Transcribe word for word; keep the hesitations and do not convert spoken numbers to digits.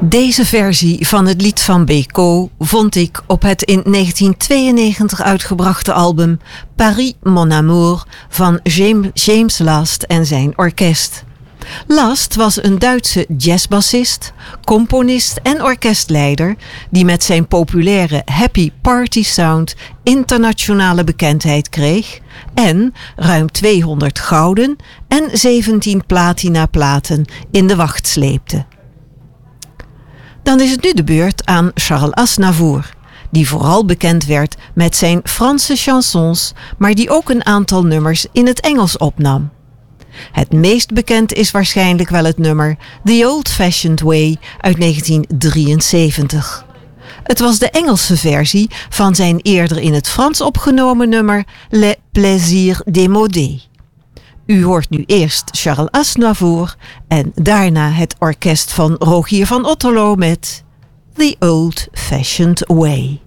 Deze versie van het lied van Bécaud vond ik op het in negentien tweeënnegentig uitgebrachte album Paris Mon Amour van James, James Last en zijn orkest. Last was een Duitse jazzbassist, componist en orkestleider die met zijn populaire happy party sound internationale bekendheid kreeg en ruim tweehonderd gouden en zeventien platina platen in de wacht sleepte. Dan is het nu de beurt aan Charles Aznavour, die vooral bekend werd met zijn Franse chansons, maar die ook een aantal nummers in het Engels opnam. Het meest bekend is waarschijnlijk wel het nummer The Old Fashioned Way uit negentien drieënzeventig. Het was de Engelse versie van zijn eerder in het Frans opgenomen nummer Le Plaisir Démodé. U hoort nu eerst Charles Aznavour en daarna het orkest van Rogier van Otterlo met The Old Fashioned Way.